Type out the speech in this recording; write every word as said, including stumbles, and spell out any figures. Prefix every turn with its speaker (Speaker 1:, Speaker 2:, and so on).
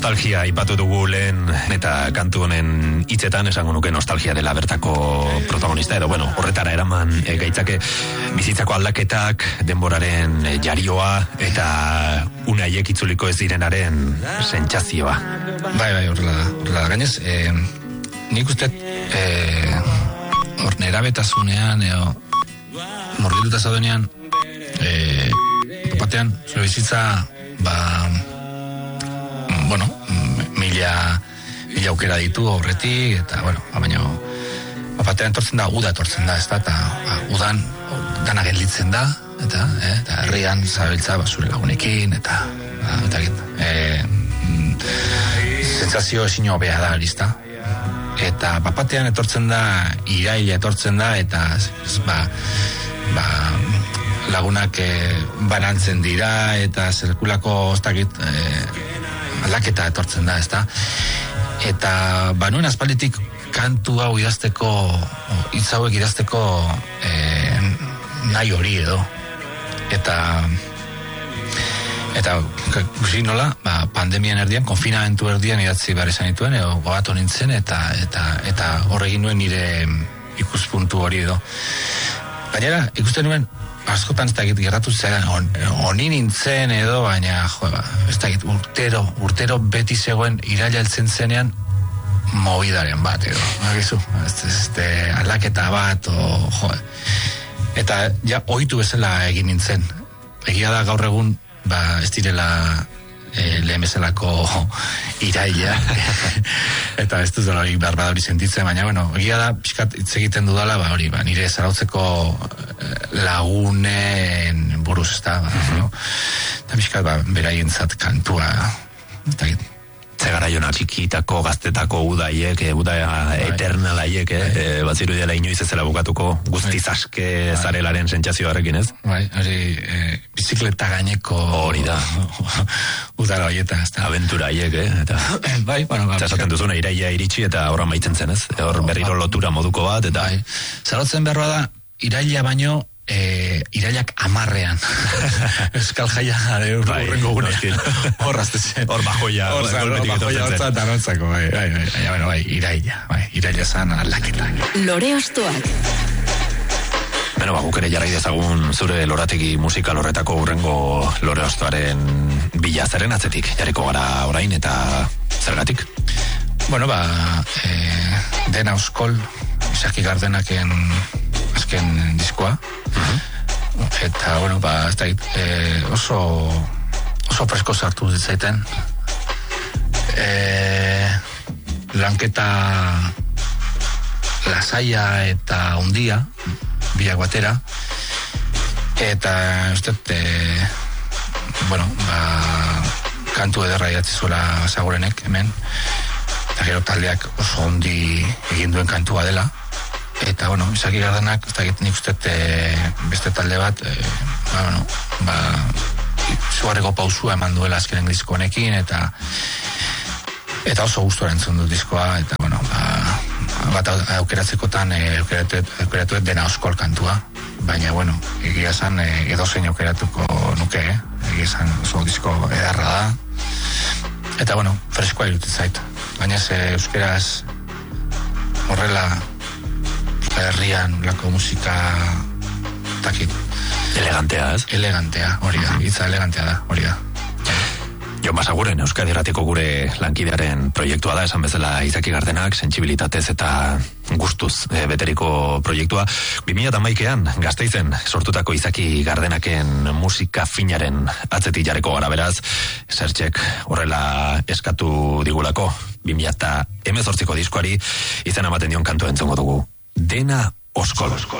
Speaker 1: Nostalgia ipatu dugu lehen eta kantu honen hitzetan esango nuke nostalgia dela bertako protagonista edo bueno, horretara eraman e, gaitzake bizitzako aldaketak, denboraren e, jarioa eta unaiek itzuliko ez direnaren sentsazioa.
Speaker 2: Bai, bai, horrela da, horrela da. Gainez, eh, nik uste eh, hor nerabetasunean edo mordituta zaudenean eh, batean, zure bizitza ba bueno, mila, mila aukera ditu horretik, eta, bueno, baina, batean etortzen da, uda etortzen da, ez da, eta udan, dana gelditzen da, eta, eh, eta herrian zabiltza, basure lagunekin, eta, eta, eh, sentsazio ezin hobea da, arizta, eta, bapatean etortzen da, iraila etortzen da, eta, ba, ba, lagunak eh, banantzen dira, eta zerkulako, ez dakit, eh, aldaketa etortzen da, ezta? Eta banuen aspalditik kantu hau idazteko, hitz hauek idazteko eh, nahi hori edo. Eta eta guzi nola, ba, pandemian erdian, konfinamentu erdian idatzi behar izan dituen, edo gogatu nintzen, eta eta eta horregin nuen nire ikuspuntu hori edo. Gainera, ikusten nuen, askotan ez dakit gertatu zelan, on, honi nintzen edo, baina, jo, ba, ez dakit, urtero, urtero beti zegoen iraila heltzen zenean movidaren bat, edo, bakizu, ez, ez, aldaketa bat, o, jo, eta ja, ohitu bezala egin nintzen. Egia da gaur egun, ba, ez direla e, lehen bezalako iraila, eta ez dut dara behar badari sentitzen, baina, bueno, egia da, pixkat hitz egiten dudala, ba, hori, ba, nire zarautzeko lagunen buruz, ez da, ba, no? Eta pixkat, ba, beraientzat kantua, eta
Speaker 1: Zegaraiona txikitako, gaztetako udaiek, e, udaia eternalaiek, eh? E, batziru dela inoiz ezela bukatuko guztiz aske zarelaren sentsazioarekin, ez?
Speaker 2: Bai, hori, e, bizikleta gaineko
Speaker 1: hori da.
Speaker 2: Udara horieta, ez da.
Speaker 1: Aventura haiek, eh? Eta,
Speaker 2: bai, bueno,
Speaker 1: ba, esaten duzuna, iraila iritsi eta horra maitzen zen, ez? E, hor berriro lotura moduko bat, eta...
Speaker 2: Bai, zarautzen berroa da, iraila baino, E, irailak amarrean Euskal Jaia urrengo gunean hor aztezen
Speaker 1: hor bajoia
Speaker 2: hor bajoia hortzat arontzako bai, bai, bai, bai, bai, iraila bai, iraila zan alaketak
Speaker 3: Lore Ostoak
Speaker 1: Beno, ba, guk ere jarrai dezagun zure lorategi musikal horretako urrengo Lore Ostoaren bila zeren atzetik jarriko gara orain eta zergatik?
Speaker 2: Bueno, ba e, Dena Euskol Isaki Gardenaken azken diskoa uh-huh. Eta, bueno, ba, ez da, e, oso oso fresko sartu ditzaiten e, lanketa lasaia eta ondia biak batera eta uste e, bueno, ba kantu ederra idatzi zuela Zagurenek hemen eta gero taldeak oso ondi egin duen kantua dela eta, bueno, Isaki Gardenak, ez dakit nik uste beste talde bat, e, ba, bueno, ba, zugarreko pausua eman duela azkenen disko honekin, eta eta oso gustora entzun dut diskoa, eta, bueno, ba, bat aukeratzekotan e, aukeratuet Dena Euskol kantua, baina, bueno, egia zan, e, edo zein aukeratuko nuke, eh? Egia zan, oso disko edarra da, eta, bueno, freskoa irutzen zait, baina ze euskeraz horrela herrian lako musika takit
Speaker 1: elegantea, ez?
Speaker 2: Elegantea, hori da, hitza elegantea da, hori da.
Speaker 1: Jon Basaguren, Euskadi Irratiko gure lankidearen proiektua da, esan bezala Isaki Gardenak, sentsibilitatez eta gustuz e, beteriko proiektua. bi mila hamaikaean Gasteizen sortutako Isaki Gardenaken musika finaren atzetik jarriko gara beraz, zertxek horrela eskatu digulako, bi mila hemezortziko diskoari izena ematen dion kantu entzongo dugu. Dena Euskol.